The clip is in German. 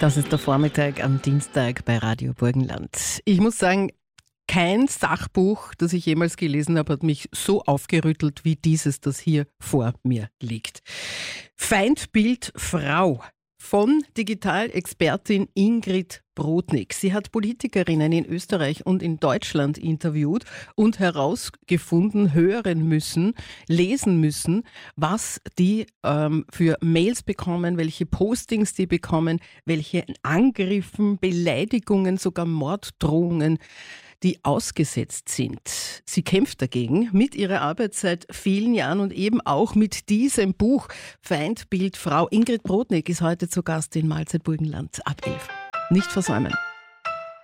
Das ist der Vormittag am Dienstag bei Radio Burgenland. Ich muss sagen, kein Sachbuch, das ich jemals gelesen habe, hat mich so aufgerüttelt wie dieses, das hier vor mir liegt. Feindbild Frau von Digitalexpertin Ingrid Brodnik. Sie hat Politikerinnen in Österreich und in Deutschland interviewt und herausgefunden, hören müssen, lesen müssen, was die für Mails bekommen, welche Postings die bekommen, welche Angriffen, Beleidigungen, sogar Morddrohungen die ausgesetzt sind. Sie kämpft dagegen mit ihrer Arbeit seit vielen Jahren und eben auch mit diesem Buch Feindbild Frau. Ingrid Brodnik ist heute zu Gast in Mahlzeit Burgenland ab 11. Nicht versäumen.